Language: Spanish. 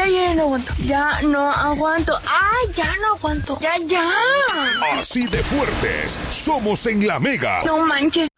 ya no aguanto. Ya no aguanto. ¡Ay, ya no aguanto! ¡Ya! Así de fuertes somos en La Mega. No manches.